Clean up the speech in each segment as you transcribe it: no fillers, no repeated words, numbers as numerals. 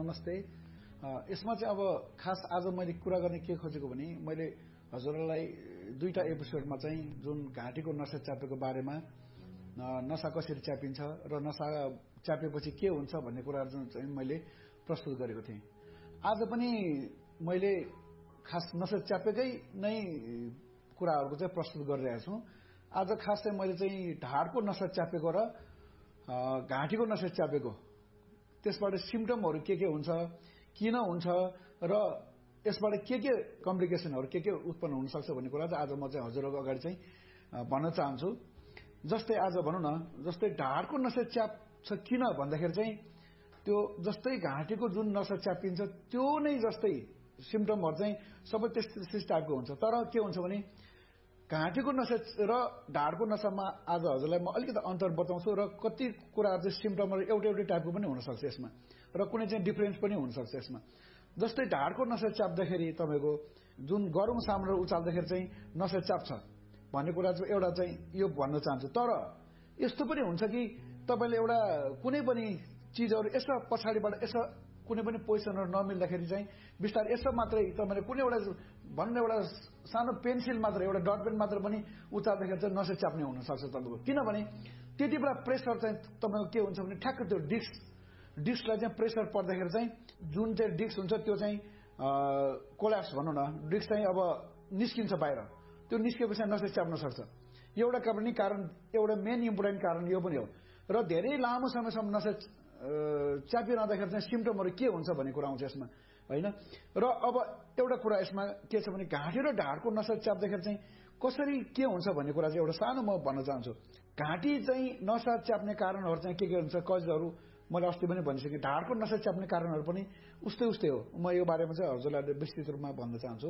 नमस्ते। यसमा चाहिँ अब खास आज मैले कुरा गर्ने के खोजेको भने मैले हजुरलाई दुईटा एपिसोडमा चाहिँ जुन घाँटीको नसा च्यापेको बारेमा नसा कसरी च्यापिन्छ र नसा च्यापेपछि के हुन्छ भन्ने कुराहरु चाहिँ मैले प्रस्तुत गरेको थिएँ। आज पनि मैले खास नसा च्यापेकै नै कुराहरुको चाहिँ प्रस्तुत गरिरहेको छु। आज खास चाहिँ मैले चाहिँ ढाडको नसा च्यापेको र घाँटीको नसा च्यापेको त्यसबाट सिम्पटमहरु के हुन्छ, किन हुन्छ र यसबाट के कम्प्लिकेसनहरु के उत्पन्न हुन सक्छ भन्ने कुरा चाहिँ आज म चाहिँ हजुरहरुको अगाडि चाहिँ भन्न चाहन्छु। जस्तै आज भनौं न, जस्तै ढाडको नसा च्याप्छ किन भन्दाखेरि चाहिँ त्यो जस्तै घाँटीको जुन नसा च्यापिन्छ त्यो नै जस्तै सिम्पटमहरु चाहिँ सबै त्यस्तै टाइपको हुन्छ। तर के हुन्छ भने घाँटीको नसा र ढाडको नसामा आज हजुरलाई म अलिकति अन्तर बताउँछु र कति कुराहरु चाहिँ सिम्पटमहरु एउटै टाइपको पनि हुन सक्छ यसमा र कुनै चाहिँ डिफरेन्स पनि हुन सक्छ यसमा। जस्तै ढाडको नसा च्याप्दाखेरि तपाईको जुन गरम सामानहरु उचाल्दाखेरि चाहिँ नसा च्याप्छ भन्ने कुरा चाहिँ एउटा चाहिँ यो भन्न चाहन्छु। तर यस्तो पनि हुन्छ कि तपाईले एउटा कुनै पनि चीजहरु यसो पछाडीबाट यसो कुनै पनि पोजिसनहरु नमिल्दाखेरि चाहिँ बिस्तारै यसो मात्रै तपाईले कुनै एउटा भन्ने एउटा सानो पेन्सिल मात्र एउटा डट पेन मात्र पनि उचाल्दाखेरि चाहिँ नसा च्याप्ने हुन सक्छ तपाईको। किनभने त्यतिबेला प्रेसर चाहिँ तपाईको के हुन्छ भने ठ्याक्क त्यो डिस्कलाई चाहिँ प्रेसर पर्दाखेरि चाहिँ जुन चाहिँ डिस्क हुन्छ त्यो चाहिँ कोल्याप्स भनौं न, डिस्क चाहिँ अब निस्किन्छ बाहिर। त्यो निस्केपछि नसा च्याप्न सक्छ। एउटा कारण एउटा मेन इम्पोर्टेन्ट कारण यो पनि हो। र धेरै लामो समयसम्म नसा च्यापिरहँदाखेरि चाहिँ सिम्पटमहरु के हुन्छ भन्ने कुरा आउँछ यसमा, हैन। र अब एउटा कुरा यसमा के छ भने घाँटी र ढाडको नसा च्याप्दाखेरि चाहिँ कसरी के हुन्छ भन्ने कुरा चाहिँ एउटा सानो म भन्न चाहन्छु। घाँटी चाहिँ नसा च्याप्ने कारणहरु चाहिँ के हुन्छ, कजहरु मैले अस्ति पनि भनिसके। ढाडको नसा च्याप्ने कारणहरु पनि उस्तै हो। म यो बारेमा चाहिँ हजुरलाई विस्तृत रूपमा भन्न चाहन्छु।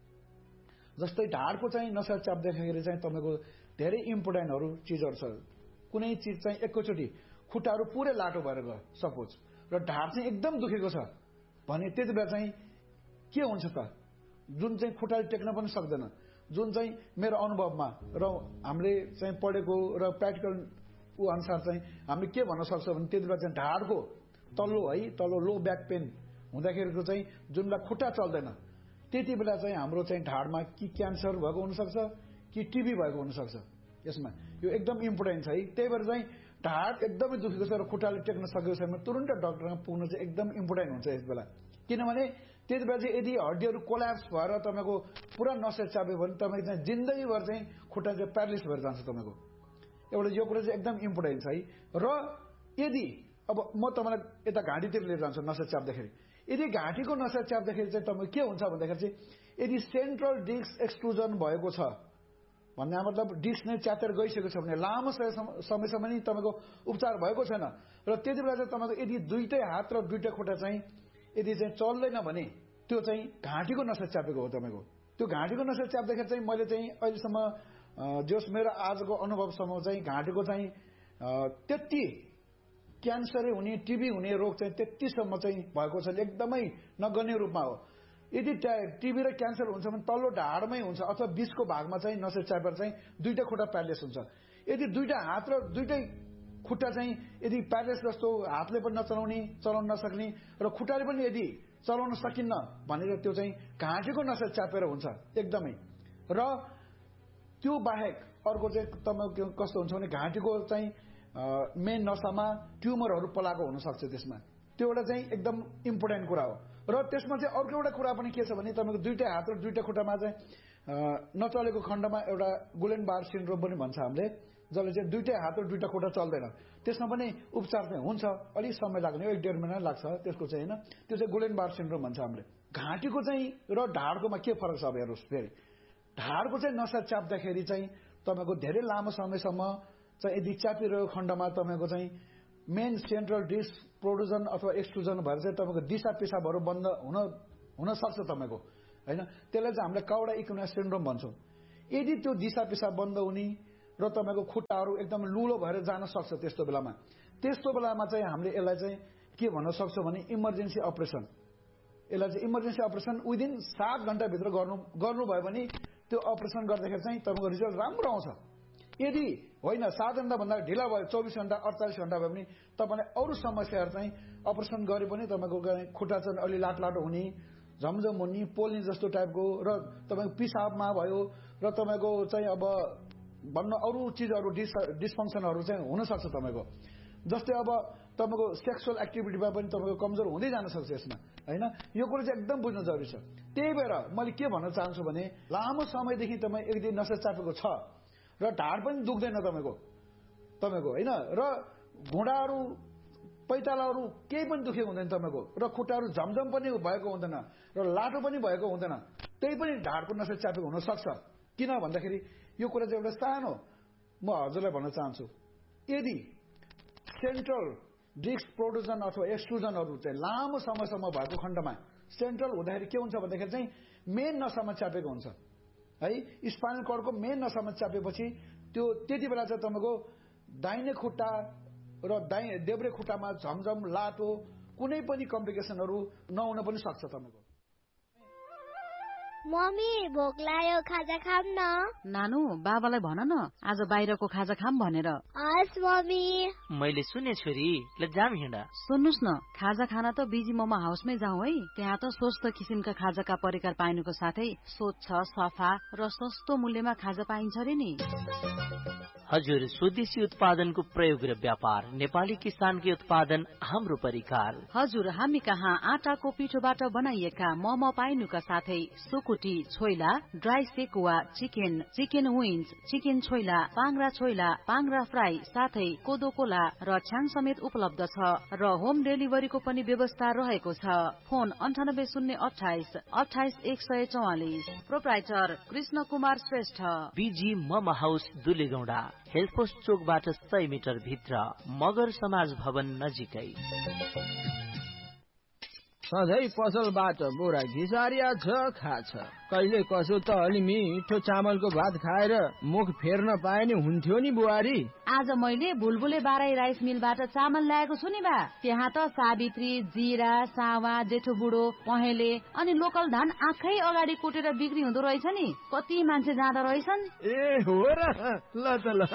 जस्तै ढाडको चाहिँ नसा च्याप्दाखेरि चाहिँ तपाईको धेरै इम्पोर्टेन्टहरु चीजहरु छ। कुनै चीज चाहिँ एकैचोटी खुट्टाहरु पुरै लाटो भएर गयो सपोज र ढाड चाहिँ एकदम दुखेको छ भने त्यतिबेला चाहिँ के हुन्छ त, जुन चाहिँ खुट्टाले टेक्न पनि सक्दैन, जुन चाहिँ मेरो अनुभवमा र हामीले चाहिँ पढेको र प्र्याक्टिकल अनुसार चाहिँ हामीले के भन्न सक्छ भने त्यतिबेला चाहिँ ढाडको तल्लो लो ब्याक पेन हुँदाखेरिको चाहिँ जुनलाई खुट्टा चल्दैन त्यतिबेला चाहिँ हाम्रो चाहिँ ढाडमा कि क्यान्सर भएको हुन सक्छ कि टिबी भएको हुन सक्छ। यसमा यो एकदम इम्पोर्टेन्ट छ है। त्यही भएर चाहिँ ढाड एकदमै दुखेको छ र खुट्टाले टेक्न सकेको छैन तुरुन्त डाक्टरमा पुग्नु चाहिँ एकदम इम्पोर्टेन्ट हुन्छ यसबेला। किनभने त्यतिबेला चाहिँ यदि हड्डीहरु कोल्याप्स भएर तपाईको पुरा नसा च्याप्यो भने तपाईको चाहिँ जिन्दगीभर चाहिँ खुट्टा चाहिँ प्यारालाइज भएर जान्छ तपाईको। एउटा यो कुरा चाहिँ एकदम इम्पोर्टेन्ट छ है। र यदि अब म तपाईलाई यता घाँटीतिर लिएर जान्छु नसा च्याप्दाखेरि, यदि घाँटीको नसा च्याप्दाखेरि चाहिँ तपाईको के हुन्छ भन्दाखेरि चाहिँ यदि सेन्ट्रल डिस्क एक्सक्लुजन भएको छ भन्ने मतलब डिस्क नै च्यातेर गइसकेको छ भने लामो समयसम्म नि तपाईको उपचार भएको छैन र त्यतिबेला चाहिँ तपाईको यदि दुईटै हात र दुईटै खुट्टा चाहिँ यदि चाहिँ चल्दैन भने त्यो चाहिँ घाँटीको नसा च्यापेको हो तपाईको। त्यो घाँटीको नसा च्याप्दाखेरि चाहिँ मैले चाहिँ अहिलेसम्म जस मेरो आजको अनुभवसम्म चाहिँ घाँटीको चाहिँ त्यति क्यान्सरै हुने टिबी हुने रोग चाहिँ त्यतिसम्म चाहिँ भएको छ, एकदमै नगण्य रूपमा हो। यदि टिबी र क्यान्सर हुन्छ भने तल्लो ढाडमै हुन्छ अथवा बीचको भागमा चाहिँ नसा च्यापेर चाहिँ दुईटा खुट्टा प्यारालाइज हुन्छ। यदि दुईटा हात र दुईटै खुट्टा चाहिँ यदि प्यारालाइज जस्तो हातले पनि चलाउन नसक्ने र खुट्टाले पनि यदि चलाउन सकिन्न भनेर त्यो चाहिँ घाँटीको नसा च्यापेर हुन्छ एकदमै। र त्यो बाहेक अर्को चाहिँ तपाईको कस्तो हुन्छ भने घाँटीको चाहिँ मेन नसामा ट्युमरहरु पलाएको हुन सक्छ त्यसमा। त्यो एउटा चाहिँ एकदम इम्पोर्टेन्ट कुरा हो। र त्यसमा चाहिँ अर्को एउटा कुरा पनि के छ भने तपाईको दुईटै हात र दुईटै खुट्टामा चाहिँ नचलेको खण्डमा एउटा गुलेन-बार सिन्ड्रोम पनि भन्छ हामीले, जसले चाहिँ दुईटै हात र दुईटा खुट्टा चल्दैन। त्यसमा पनि उपचार चाहिँ हुन्छ, अलि समय लाग्ने, 1.5 महिना लाग्छ त्यसको चाहिँ, हैन। त्यो चाहिँ गुलेन-बार सिन्ड्रोम भन्छ हामीले। घाँटीको चाहिँ र ढाडकोमा के फरक छ अब हेर्नुस् फेरि। ढाडको चाहिँ नसा च्याप्दाखेरि चाहिँ तपाईको धेरै लामो समयसम्म चाहिँ यदि च्यापिरहेको खण्डमा तपाईको चाहिँ मेन सेन्ट्रल डिस्क प्रोट्रुजन अथवा एक्सक्लुजन भएर चाहिँ तपाईको दिशा पिसाबहरु बन्द हुन सक्छ तपाईको, हैन। त्यसलाई चाहिँ हामीले काउडा इक्विनोस सिन्ड्रोम भन्छौं। यदि त्यो दिशा पिसाब बन्द हुने र तपाईको खुट्टाहरु एकदम लुलो भएर जान सक्छ त्यस्तो बेलामा चाहिँ हामीले यसलाई चाहिँ के भन्न सक्छौं भने इमर्जेन्सी अपरेसन। यसलाई चाहिँ इमर्जेन्सी अपरेसन विदिन 7 घण्टा भित्र गर्नु भयो भने त्यो अपरेसन गर्दाखेरि चाहिँ तपाईको रिजल्ट राम्रो आउँछ। यदि होइन 7 घण्टा भन्दा ढिला भयो 24 घण्टा 48 घण्टा भयो भने तपाईँलाई अरू समस्याहरू चाहिँ अपरेसन गरे पनि तपाईँको खुट्टा चाहिँ अलि लाटो हुने, झमझम हुने, पोल्ने जस्तो टाइपको र तपाईँको पिसाबमा भयो र तपाईँको चाहिँ अब भन्न अरू चिजहरू डिस्फङ्सनहरू चाहिँ हुनसक्छ तपाईँको। जस्तै अब तपाईँको सेक्सुअल एक्टिभिटीमा पनि तपाईँको कमजोर हुँदै जान सक्छ यसमा होइन। यो कुरो चाहिँ एकदम बुझ्नु जरुरी छ। त्यही भएर मैले के भन्न चाहन्छु भने लामो समयदेखि तपाईँ एक दिन नसा चापेको छ र ढाड पनि दुख्दैन तपाईँको होइन, र घुँडाहरू पैतालाहरू केही पनि दुखेको हुँदैन तपाईँको, र खुट्टाहरू झमझम पनि भएको हुँदैन र लाटो पनि भएको हुँदैन, त्यही पनि ढाडको नसा चापेको हुन सक्छ। किन भन्दाखेरि यो कुरा चाहिँ एउटा सानो म हजुरलाई भन्न चाहन्छु, यदि सेन्ट्रल डिस्क प्रोड्युसन अथवा एक्सट्रुजनहरू चाहिँ लामो समयसम्म भएको खण्डमा सेन्ट्रल हुँदाखेरि के हुन्छ भन्दाखेरि चाहिँ मेन नसामा चापेको हुन्छ है। स्पाइनल कर्डको मेन नसामा चापेपछि त्यो त्यति बेला चाहिँ तपाईँको दाहिने खुट्टा र देब्रे खुट्टामा झमझम लाटो कुनै पनि कम्प्लिकेसनहरू नहुन पनि सक्छ तपाईँको। मम्मी भोक लाग्यो, खाजा खाम न। नानु बाबालाई भन न आज बाहिरको खाजा खाम भनेर। हस् मम्मी। मैले सुने छोरी, ल जाम हिँड। सुन्नुस् न, खाजा खाना त बिजी मोमो हाउसमै जाउँ है। त्यहाँ त स्वस्थ किसिमका खाजाका परिकार पाइनुको साथै स्वच्छ, सफा र सस्तो मूल्यमा खाजा पाइन्छ रे नि। हजुर, स्वदेशी उत्पादनको प्रयोग र व्यापार, नेपाली किसानकै उत्पादन, हाम्रो परिकार। हजुर, हामी कहाँ आटाको पिठोबाट बनाइएका मोमो पाइनुका साथै सुकुटी, choila, dry sekuwa, chicken wings, chicken choila, पाङ्ग्रा fry साथै कोदो कोला र छ्याङ समेत उपलब्ध छ र होम डेलिभरीको पनि व्यवस्था रहेको छ। Phone 9808 28144। Proprietor Krishna Kumar Shrestha. Busy momo house दुलेगौडा, health post चोकबाट 100 मिटर भित्र, मगर समाज भवन नजिकै। सधैँ पसलबाट बोरा घिसारिया छ खाछ, कहिले कसो त अलि मिठो चामलको भात खाएर मुख फेर्न पाए नि हुन्थ्यो नि बुहारी। आज मैले बुलबुले बाराई राइस मिलबाट चामल ल्याएको छु नि बा। त्यहाँ त सावित्री, जीरा, सावा, जेठो बुढो, पहेँले अनि लोकल धान आँखै अगाडि कुटेर बिक्री हुँदो रहेछ नि। कति मान्छे जाँदा रहेछन्। ए हो र, ल त ल।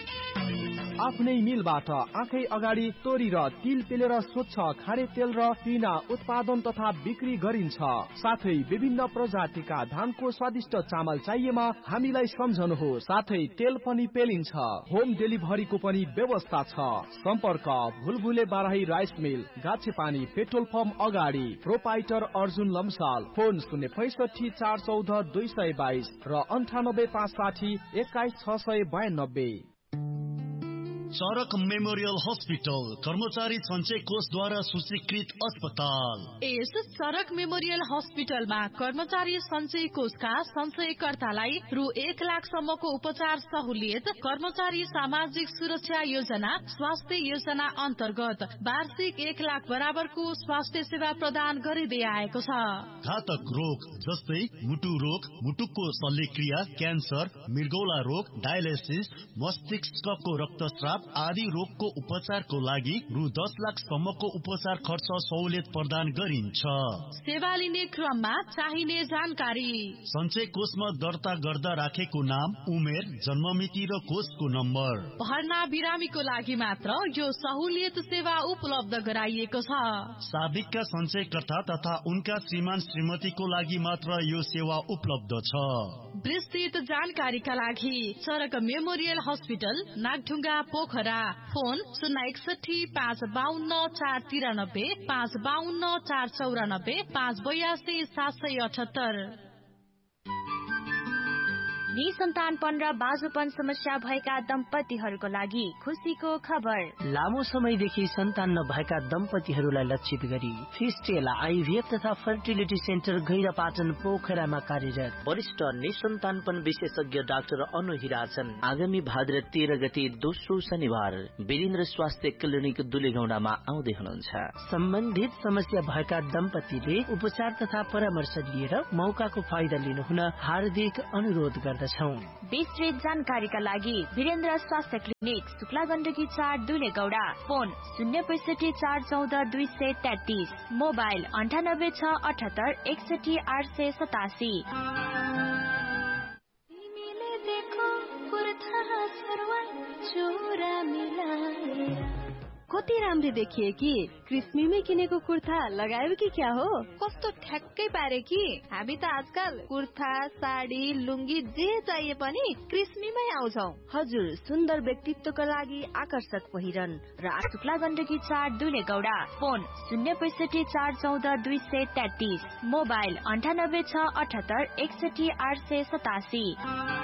आफ्नै मिलबाट आँखै अगाडि तोरी र तिल पेलेर स्वच्छ खारे तेल र पिना उत्पादन तथा बिक्री गरिन्छ। साथै विभिन्न प्रजातिका धानको स्वादिष्ट चामल चाहिएमा हामीलाई सम्झनुहोस्। साथै तेल पनि पेलिन्छ। होम डेलिभरीको पनि व्यवस्था छ। सम्पर्क भुलभुले Barahi rice mill, गाछेपानी petrol pump अगाडि। प्रोपाइटर अर्जुन लम्साल। फोन 065 414 222 र 98 560 21 692। चरक मेमोरियल हस्पिटल, कर्मचारी सञ्चय कोषद्वारा सूचीकृत अस्पताल। यस चरक मेमोरियल हस्पिटलमा कर्मचारी सञ्चय कोषका सञ्चयकर्तालाई रु 1 लाखसम्मको उपचार सहुलियत, कर्मचारी सामाजिक सुरक्षा योजना, स्वास्थ्य योजना अन्तर्गत वार्षिक 1 लाख बराबरको स्वास्थ्य सेवा प्रदान गरिँदै आएको छ। घातक रोग जस्तै मुटु रोग, मुटुको शल्यक्रिया, क्यान्सर, मृगौला रोग, डायलिसिस, मस्तिष्कको रक्तस्राव आदि रोगको उपचारको लागि रु 10 लाखसम्मको उपचार खर्च सहुलियत प्रदान गरिन्छ। सेवा लिने क्रममा चाहिने जानकारी: सञ्चय कोषमा दर्ता गर्दा राखेको नाम, उमेर, जन्ममिति र कोषको नम्बर। भर्ना बिरामीको लागि मात्र यो सहुलियत सेवा उपलब्ध गराइएको छ। साबिकका सञ्चयकर्ता तथा उनका श्रीमान श्रीमतीको लागि मात्र यो सेवा उपलब्ध छ। विस्तृत जानकारीका लागि चरक memorial hospital, Nagdhunga, Pokhara. Phone 061 552 493 552 494 582 778। निसन्तानपन र बाजुपन समस्या भएका दम्पतिहरूको लागि खुसीको खबर। लामो समयदेखि सन्तान नभएका दम्पतिहरूलाई लक्षित गरी फिस्टेला आइभीएफ तथा फर्टिलिटी सेन्टर गैरापाटन पोखरामा कार्यरत वरिष्ठ निसन्तानपन विशेषज्ञ डाक्टर अनु हिराछन् आगामी भाद्र 13 गते दोस्रो शनिबार वीरेन्द्र स्वास्थ्य क्लिनिक दुलेगौडामा आउँदै हुनुहुन्छ। सम्बन्धित समस्या भएका दम्पतिले उपचार तथा परामर्श लिएर मौकाको फाइदा लिनुहुन हार्दिक अनुरोध गर्दछौं। विस्तृत जानकारीका लागि वीरेन्द्र स्वास्थ्य clinic, Shukla Gandaki 4 दुलेगौडा। Phone 065 414 233। Mobile 98 678 61 887। राम्री देखिए कि क्रिस्मीमै किनेको कुर्ता लगायो कि क्या हो? कस्तो ठ्याक्कै पारे कि हामी त आजकल कुर्ता साडी लुङ्गी जे चाहिए पनि क्रिस्मीमै आउँछौ। हजुर, सुन्दर व्यक्तित्वको लागि आकर्षक पहिरन र शुक्ला गण्डकी 4 दुलेगौडा। Phone 065 414 233, mobile 98 6 78 61 887।